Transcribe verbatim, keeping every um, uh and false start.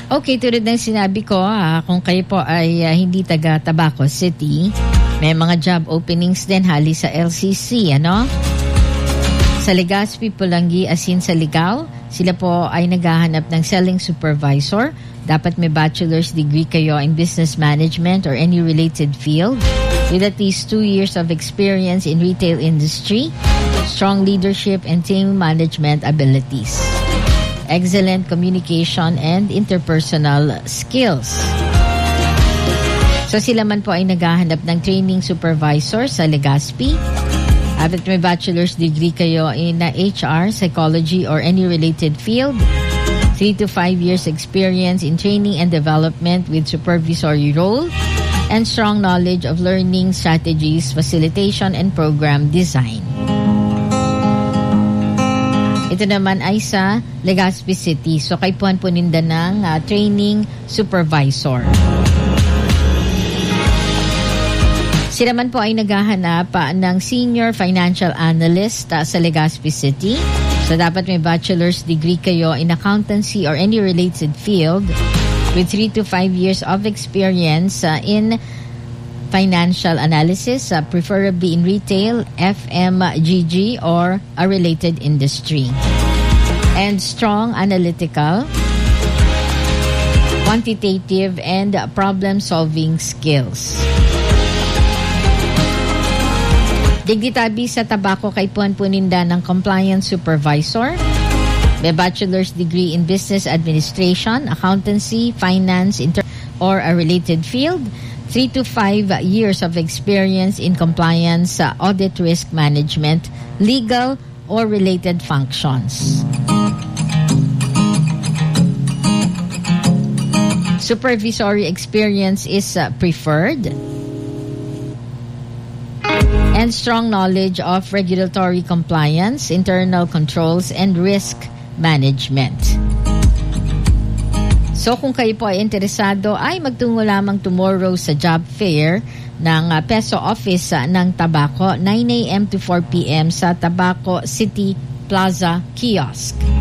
Okay, tulad ng sinabi ko, ah, kung kayo po ay ah, hindi taga Tabaco City, may mga job openings din hali sa L C C, ano? Sa Legazpi, Pulangi, asin sa Ligao, sila po ay naghahanap ng selling supervisor. Dapat may bachelor's degree kayo in business management or any related field with at least two years of experience in retail industry, strong leadership and team management abilities, excellent communication and interpersonal skills. So sila man po ay naghahanap ng training supervisor sa Legazpi. At may bachelor's degree kayo in uh, H R, psychology, or any related field. Three to five years experience in training and development with supervisory role. And strong knowledge of learning strategies, facilitation, and program design. Ito naman ay sa Legazpi City. So kay Puan Puninda ng uh, training supervisor. Sila man po ay naghahanap uh, ng senior financial analyst uh, sa Legazpi City. So dapat may bachelor's degree kayo in accountancy or any related field with three to five years of experience uh, in financial analysis, uh, preferably in retail, F M G G, or a related industry. And strong analytical, quantitative, and problem-solving skills. Digitabi sa Tabaco kay Puan Puninda ng compliance supervisor. May bachelor's degree in business administration, accountancy, finance, inter- or a related field. Three to five years of experience in compliance, uh, audit, risk management, legal, or related functions. Supervisory experience is uh, preferred. And strong knowledge of regulatory compliance, internal controls, and risk management. So kung kayo po ay interesado, ay magtungo lamang tomorrow sa job fair ng uh, Peso Office uh, ng Tabaco, nine a.m. to four p.m. sa Tabaco City Plaza Kiosk.